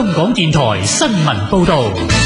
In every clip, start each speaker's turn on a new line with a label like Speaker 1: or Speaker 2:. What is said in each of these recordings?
Speaker 1: 香港電台新聞報道。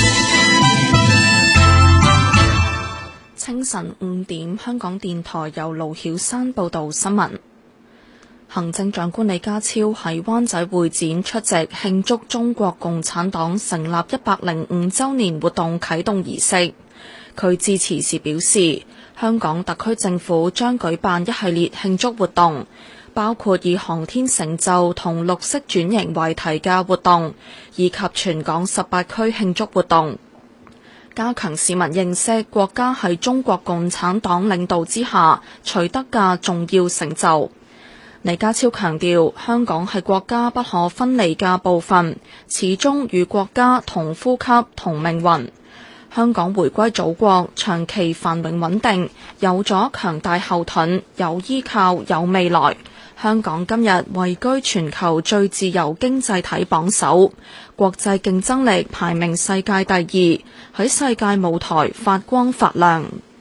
Speaker 2: 清晨5點，香港電台由盧曉山報道新聞。行政長官李家超喺灣仔會展出席慶祝中國共產黨成立105週年活動啟動儀式。佢致辭時表示，香港特區政府將舉辦一系列慶祝活動，包括以航天成就同綠色轉型為題嘅活動，以及全港18區慶祝活動，加強市民認識國家喺中國共產黨領導之下取得嘅重要成就。李家超強調，香港係國家不可分離嘅部分，始終與國家同呼吸同命運。香港回歸祖國，長期繁榮穩定，有咗強大後盾，有依靠，有未來。香港今日位居全球最自由經濟體榜首，國際競爭力排名世界第2，喺世界舞台發光發亮。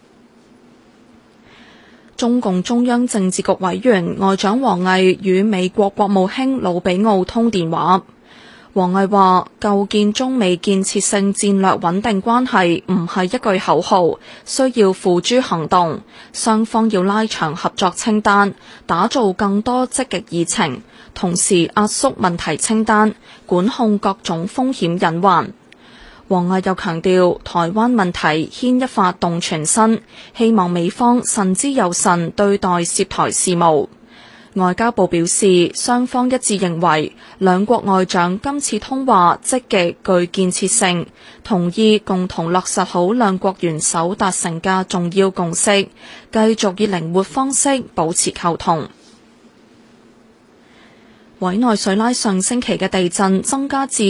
Speaker 2: 中共中央政治局委員外長王毅與美國國務卿魯比奧通電話。王毅話：構建中美建設性戰略穩定關係唔係一句口號，需要付諸行動。雙方要拉長合作清單，打造更多積極議程，同時壓縮問題清單，管控各種風險隱患。王毅又強調，台灣問題牽一髮動全身，希望美方慎之又慎對待涉台事務。外交部表示，雙方一致認為，兩國外長今次通話積極具建設性，同意共同落實好兩國元首達成嘅重要共識，繼續以靈活方式保持溝通。委內瑞拉上星期嘅地震增加至